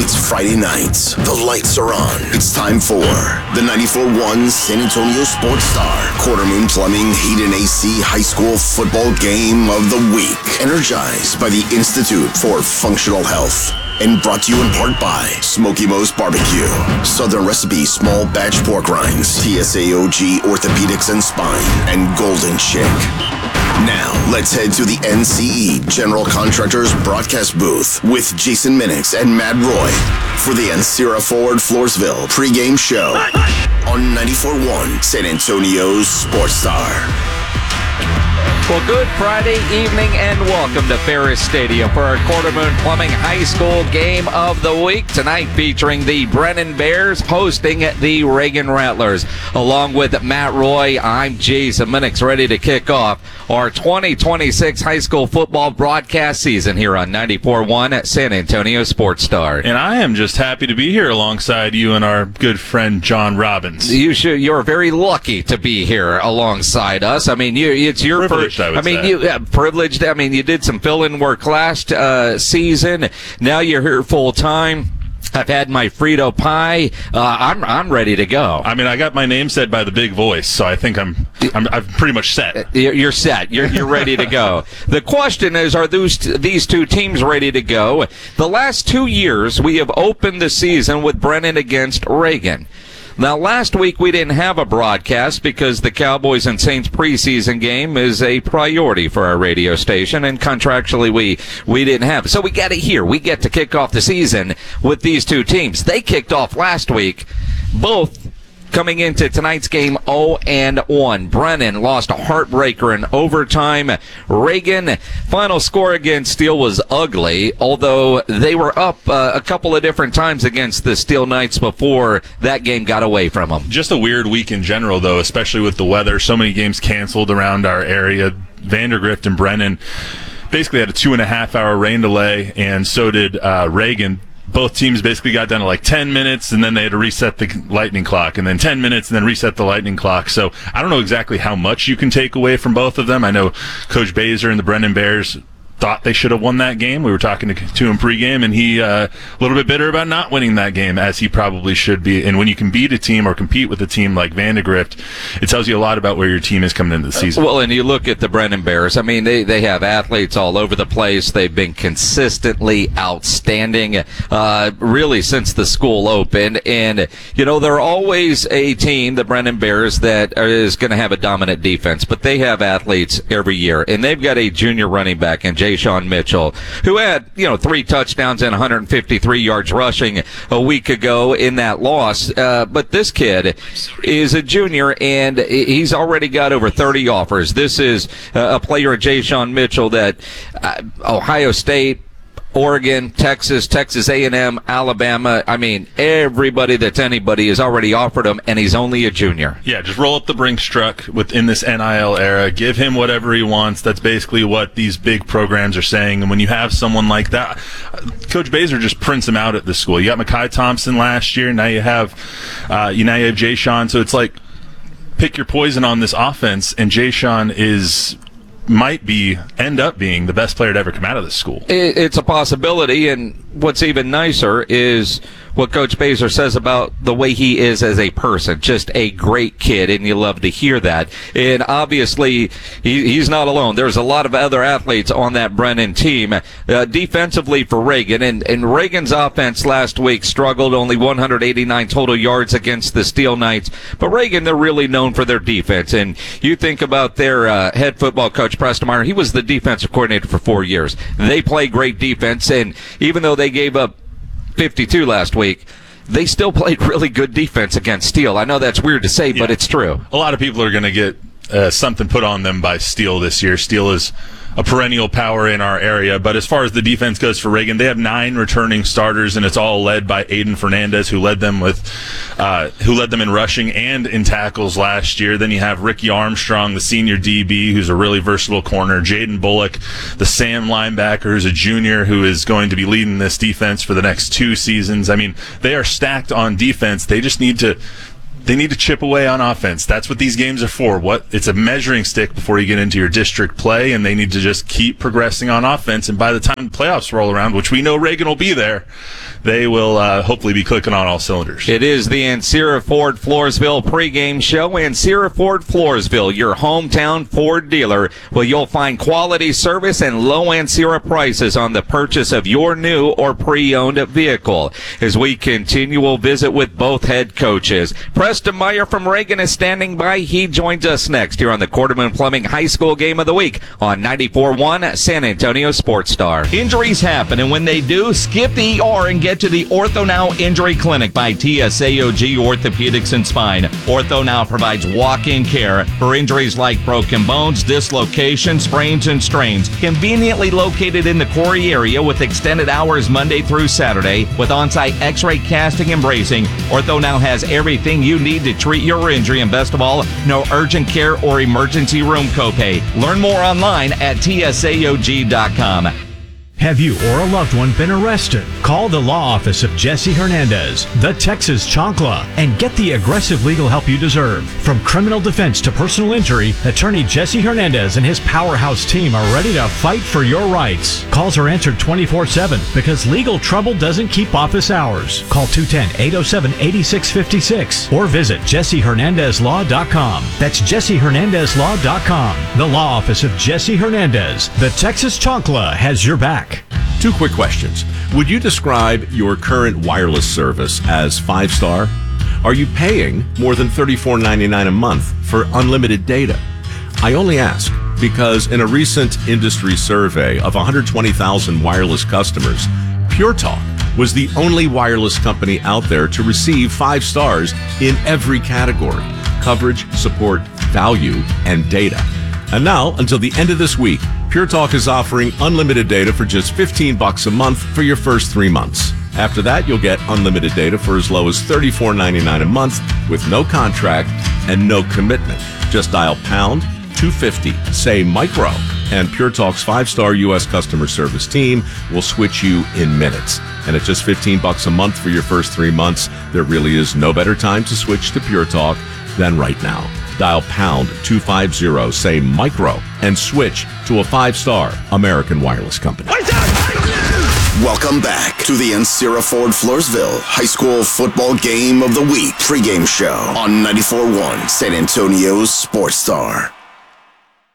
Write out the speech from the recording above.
It's Friday night. The lights are on. It's time for the 94.1 San Antonio Sports Star Quarter Moon Plumbing Heat and AC High School Football Game of the Week. Energized by the Institute for Functional Health. And brought to you in part by Smoky Mo's Barbecue, Southern Recipe Small Batch Pork Rinds, TSAOG Orthopedics and Spine, and Golden Chick. Now, let's head to the NCE General Contractors broadcast booth with Jason Minix and Matt Roy for the Ancira Forward Floresville pregame show on 94.1 San Antonio's Sports Star. Well, good Friday evening and welcome to Ferris Stadium for our Quarter Moon Plumbing High School Game of the Week. Tonight featuring the Brennan Bears hosting the Reagan Rattlers. Along with Matt Roy, I'm Jason Minix, ready to kick off our 2026 high school football broadcast season here on 94.1 at San Antonio Sports Star. And I am just happy to be here alongside you and our good friend John Robbins. You're very lucky to be here alongside us. I mean, it's your privileged, first. I would say. Privileged. I mean, you did some fill-in work last season. Now you're here full time. I've had my Frito pie. I'm ready to go. I mean, I got my name said by the big voice, so I think I'm pretty much set. You're set. You're ready to go. The question is, are these two teams ready to go? The last 2 years, we have opened the season with Brennan against Reagan. Now, last week we didn't have a broadcast because the Cowboys and Saints preseason game is a priority for our radio station, and contractually we didn't have it. So we got it here. We get to kick off the season with these two teams. They kicked off last week, both coming into tonight's game 0-1. Brennan lost a heartbreaker in overtime. Reagan, final score against Steele was ugly, although they were up a couple of different times against the Steele Knights before that game got away from them. Just a weird week in general, though, especially with the weather. So many games canceled around our area. Vandergrift and Brennan basically had a 2.5-hour rain delay, and so did Reagan. Both teams basically got down to like 10 minutes, and then they had to reset the lightning clock, and then 10 minutes, and then reset the lightning clock. So I don't know exactly how much you can take away from both of them. I know Coach Baser and the Brennan Bears thought they should have won that game. We were talking to him pregame, and he a little bit bitter about not winning that game, as he probably should be. And when you can beat a team or compete with a team like Vandergrift, it tells you a lot about where your team is coming into the season. Well, and you look at the Brennan Bears. I mean, they have athletes all over the place. They've been consistently outstanding, really since the school opened. And, you know, they're always a team, the Brennan Bears, that is going to have a dominant defense. But they have athletes every year. And they've got a junior running back in Sean Mitchell, who had, 3 touchdowns and 153 yards rushing a week ago in that loss. But this kid is a junior, and he's already got over 30 offers. This is a player, Sean Mitchell, that Ohio State, Oregon, Texas A&M, Alabama. I mean, everybody that's anybody has already offered him, and he's only a junior. Yeah, just roll up the Brinks truck within this NIL era. Give him whatever he wants. That's basically what these big programs are saying. And when you have someone like that, Coach Baser just prints him out at this school. You got Mekhi Thompson last year. Now you have Jay Sean. So it's like, pick your poison on this offense, and Jay Sean might end up being the best player to ever come out of this school. It's a possibility, and what's even nicer is what Coach Baser says about the way he is as a person. Just a great kid, and you love to hear that. And obviously, he's not alone. There's a lot of other athletes on that Brennan team. Defensively for Reagan, and Reagan's offense last week struggled, only 189 total yards against the Steele Knights. But Reagan, they're really known for their defense. And you think about their head football coach, Preston Meyer. He was the defensive coordinator for 4 years. They play great defense, and even though they gave up 52 last week, they still played really good defense against Steele. I know that's weird to say, but it's true. A lot of people are going to get something put on them by Steele this year. Steele is a perennial power in our area. But as far as the defense goes for Reagan, they have 9 returning starters, and it's all led by Aiden Fernandez, who led them in rushing and in tackles last year. Then you have Ricky Armstrong, the senior DB, who's a really versatile corner. Jaden Bullock, the Sam linebacker, who's a junior, who is going to be leading this defense for the next 2 seasons. I mean, they are stacked on defense. They just need to they need to chip away on offense. That's what these games are for. It's a measuring stick before you get into your district play, and they need to just keep progressing on offense. And by the time the playoffs roll around, which we know Reagan will be there, they will hopefully be clicking on all cylinders. It is the Ancira Ford Floresville pregame show. Ancira Ford Floresville, your hometown Ford dealer, where you'll find quality service and low Ancira prices on the purchase of your new or pre-owned vehicle. As we continue, we'll visit with both head coaches. Preston Meyer from Reagan is standing by. He joins us next here on the Quarterman Plumbing High School Game of the Week on 94.1 San Antonio Sports Star. Injuries happen, and when they do, skip the ER and get to the Ortho Now Injury Clinic by TSAOG Orthopedics and Spine. Ortho Now provides walk-in care for injuries like broken bones, dislocations, sprains, and strains. Conveniently located in the Quarry area with extended hours Monday through Saturday with on-site x-ray casting and bracing, Ortho Now has everything you need to treat your injury, and best of all, no urgent care or emergency room copay. Learn more online at tsaog.com. Have you or a loved one been arrested? Call the law office of Jesse Hernandez, the Texas Chancla, and get the aggressive legal help you deserve. From criminal defense to personal injury, attorney Jesse Hernandez and his powerhouse team are ready to fight for your rights. Calls are answered 24/7 because legal trouble doesn't keep office hours. Call 210-807-8656 or visit jessehernandezlaw.com. That's jessehernandezlaw.com. The law office of Jesse Hernandez, the Texas Chancla, has your back. 2 quick questions. Would you describe your current wireless service as 5-star? Are you paying more than $34.99 a month for unlimited data? I only ask because in a recent industry survey of 120,000 wireless customers, Pure Talk was the only wireless company out there to receive 5 stars in every category: coverage, support, value, and data. And now, until the end of this week, Pure Talk is offering unlimited data for just $15 a month for your first 3 months. After that, you'll get unlimited data for as low as $34.99 a month with no contract and no commitment. Just dial pound 250, say micro, and Pure Talk's 5-star U.S. customer service team will switch you in minutes. And at just $15 a month for your first 3 months, there really is no better time to switch to Pure Talk than right now. Dial pound 250, say micro, and switch to a 5-star American wireless company. Welcome back to the Ancira Ford Floresville High School Football Game of the Week pregame show on 94.1 San Antonio's Sports Star.